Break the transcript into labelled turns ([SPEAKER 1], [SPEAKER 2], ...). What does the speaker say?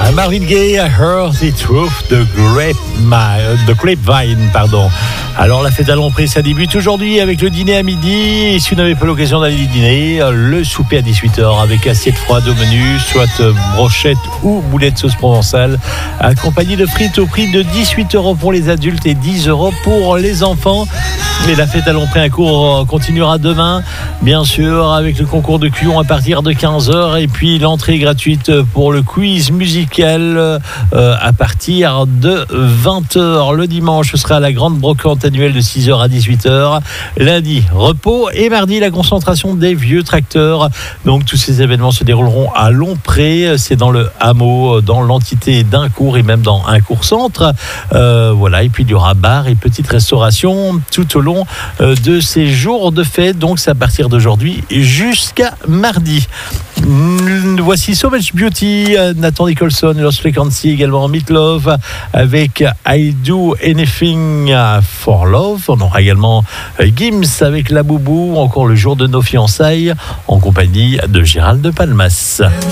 [SPEAKER 1] Marvin Gaye, I Heard the Truth, the Grapevine, pardon. Alors la fête à l'Entrée, ça débute aujourd'hui avec le dîner à midi. Et si vous n'avez pas l'occasion d'aller dîner, le souper à 18h avec assiette froide au menu, soit brochette ou boulettes sauce provençale, accompagné de frites au prix de 18 € pour les adultes et 10 € pour les enfants. Et la fête à l'Entrée à court continuera demain, bien sûr, avec le concours de cuillons à partir de 15h et puis l'entrée gratuite pour le quiz musical à partir de 20h. Le dimanche, ce sera la grande brocante annuelle de 6h à 18h. Lundi, repos et mardi, la concentration des vieux tracteurs. Donc tous ces événements se dérouleront à Lompré. C'est dans le hameau, dans l'entité d'Incourt et même dans Incourt Centre. Voilà, et puis il y aura bar et petite restauration tout au long de ces jours de fête. Donc c'est à partir d'aujourd'hui jusqu'à mardi. Voici Sauvage Beauty, Nathan Nicholson, Lost Frequency, également Meat Love avec I Do Anything for Love. On aura également Gims avec La Boubou, encore le jour de nos fiançailles en compagnie de Gérald de Palmas.